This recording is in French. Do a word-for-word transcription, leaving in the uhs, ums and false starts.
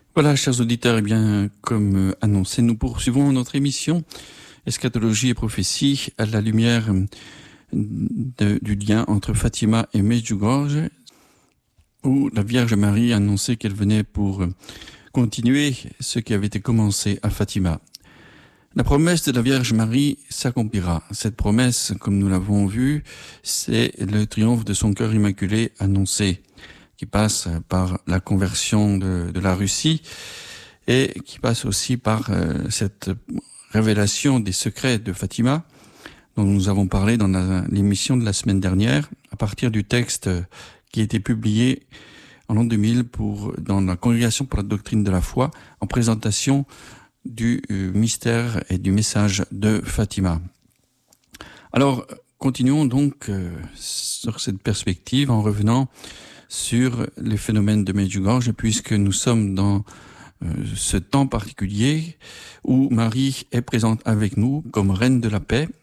Voilà, chers auditeurs, eh bien, comme euh, annoncé, nous poursuivons notre émission Eschatologie et prophétie à la lumière euh, de, du lien entre Fatima et Medjugorje, où la Vierge Marie annonçait qu'elle venait pour euh, continuer ce qui avait été commencé à Fatima. La promesse de la Vierge Marie s'accomplira. Cette promesse, comme nous l'avons vu, c'est le triomphe de son cœur immaculé annoncé, qui passe par la conversion de, de la Russie et qui passe aussi par euh, cette révélation des secrets de Fatima, dont nous avons parlé dans la, l'émission de la semaine dernière, à partir du texte qui a été publié en l'an deux mille pour, dans la Congrégation pour la doctrine de la foi, en présentation du euh, mystère et du message de Fatima. Alors, continuons donc euh, sur cette perspective en revenant sur les phénomènes de Medjugorje, puisque nous sommes dans euh, ce temps particulier où Marie est présente avec nous comme reine de la paix,